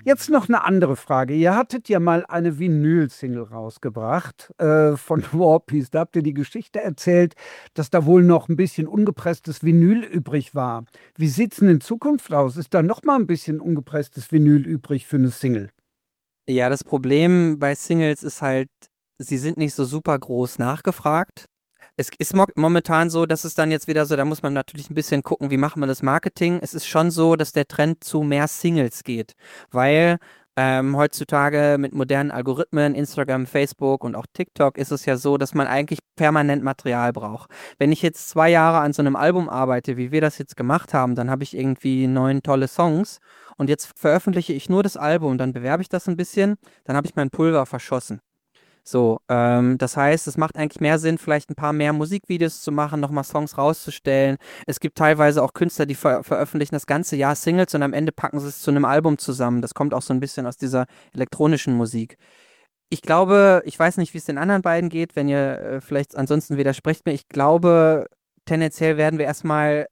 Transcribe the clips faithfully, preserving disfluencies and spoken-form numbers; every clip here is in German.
Jetzt noch eine andere Frage. Ihr hattet ja mal eine Vinyl-Single rausgebracht äh, von Warpiece. Da habt ihr die Geschichte erzählt, dass da wohl noch ein bisschen ungepresstes Vinyl übrig war. Wie sieht's denn in Zukunft aus? Ist da noch mal ein bisschen ungepresstes Vinyl übrig für eine Single? Ja, das Problem bei Singles ist halt, sie sind nicht so super groß nachgefragt. Es ist mo momentan so, dass es dann jetzt wieder so, da muss man natürlich ein bisschen gucken, wie macht man das Marketing. Es ist schon so, dass der Trend zu mehr Singles geht, weil ähm, heutzutage mit modernen Algorithmen, Instagram, Facebook und auch TikTok ist es ja so, dass man eigentlich permanent Material braucht. Wenn ich jetzt zwei Jahre an so einem Album arbeite, wie wir das jetzt gemacht haben, dann habe ich irgendwie neun tolle Songs und jetzt veröffentliche ich nur das Album, dann bewerbe ich das ein bisschen, dann habe ich mein Pulver verschossen. So, ähm, das heißt, es macht eigentlich mehr Sinn, vielleicht ein paar mehr Musikvideos zu machen, nochmal Songs rauszustellen. Es gibt teilweise auch Künstler, die ver veröffentlichen das ganze Jahr Singles und am Ende packen sie es zu einem Album zusammen. Das kommt auch so ein bisschen aus dieser elektronischen Musik. Ich glaube, ich weiß nicht, wie es den anderen beiden geht, wenn ihr äh, vielleicht ansonsten widersprecht mir. Ich glaube, tendenziell werden wir erstmal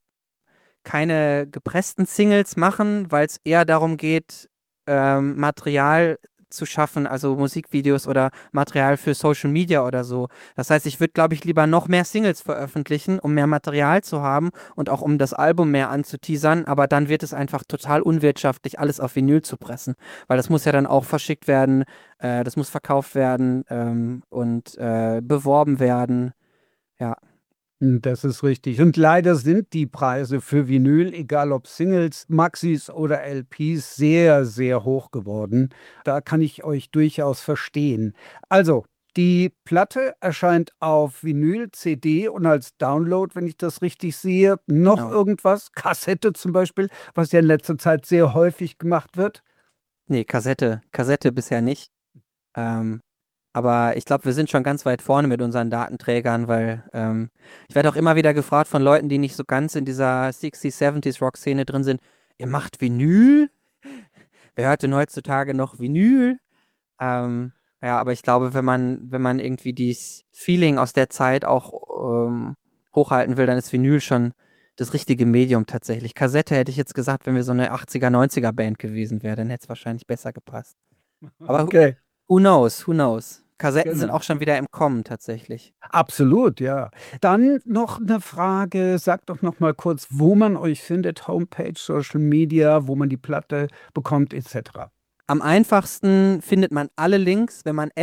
keine gepressten Singles machen, weil es eher darum geht, ähm, Material zu schaffen, also Musikvideos oder Material für Social Media oder so. Das heißt, ich würde, glaube ich, lieber noch mehr Singles veröffentlichen, um mehr Material zu haben und auch um das Album mehr anzuteasern, aber dann wird es einfach total unwirtschaftlich, alles auf Vinyl zu pressen, weil das muss ja dann auch verschickt werden, äh, das muss verkauft werden ähm, und äh, beworben werden. Ja. Hm, Das ist richtig. Und leider sind die Preise für Vinyl, egal ob Singles, Maxis oder L Ps, sehr, sehr hoch geworden. Da kann ich euch durchaus verstehen. Also, die Platte erscheint auf Vinyl, C D und als Download, wenn ich das richtig sehe. Noch Genau. irgendwas? Kassette zum Beispiel, was ja in letzter Zeit sehr häufig gemacht wird. Nee, Kassette. Kassette bisher nicht. Ähm, aber ich glaube, wir sind schon ganz weit vorne mit unseren Datenträgern, weil ähm, ich werde auch immer wieder gefragt von Leuten, die nicht so ganz in dieser sechziger, siebziger Rock-Szene drin sind, ihr macht Vinyl? Wer hört denn heutzutage noch Vinyl? Ähm, ja, aber ich glaube, wenn man, wenn man irgendwie dieses Feeling aus der Zeit auch ähm, hochhalten will, dann ist Vinyl schon das richtige Medium tatsächlich. Kassette hätte ich jetzt gesagt, wenn wir so eine achtziger, neunziger Band gewesen wären, dann hätte es wahrscheinlich besser gepasst. Aber who Okay, who knows, who knows? Kassetten sind genau. auch schon wieder im Kommen tatsächlich. Absolut, ja. Dann noch eine Frage. Sagt doch noch mal kurz, wo man euch findet, Homepage, Social Media, wo man die Platte bekommt, et cetera. Am einfachsten findet man alle Links, wenn man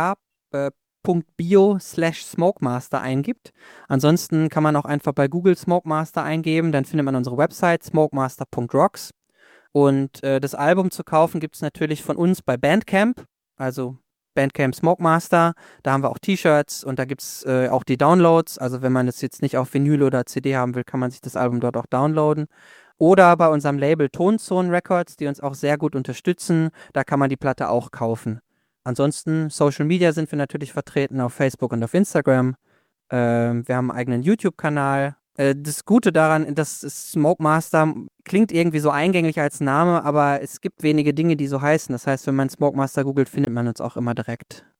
lnk.bio slash smokemaster eingibt. Ansonsten kann man auch einfach bei Google Smokemaster eingeben, dann findet man unsere Website smokemaster punkt rocks. Und äh, das Album zu kaufen gibt es natürlich von uns bei Bandcamp, also Bandcamp Smokemaster. Da haben wir auch T-Shirts und da gibt es äh, auch die Downloads. Also wenn man das jetzt nicht auf Vinyl oder C D haben will, kann man sich das Album dort auch downloaden. Oder bei unserem Label Tonzone Records, die uns auch sehr gut unterstützen. Da kann man die Platte auch kaufen. Ansonsten, Social Media sind wir natürlich vertreten auf Facebook und auf Instagram. Ähm, wir haben einen eigenen YouTube-Kanal. Äh, das Gute daran, dass Smoke Master klingt irgendwie so eingängig als Name, aber es gibt wenige Dinge, die so heißen. Das heißt, wenn man Smoke Master googelt, findet man uns auch immer direkt.